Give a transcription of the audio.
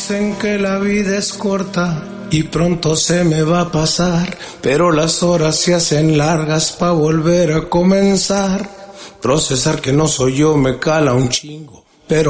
Dicen que la vida es corta y pronto se me va a pasar, pero las horas se hacen largas pa' volver a comenzar. Procesar que no soy yo me cala un chingo.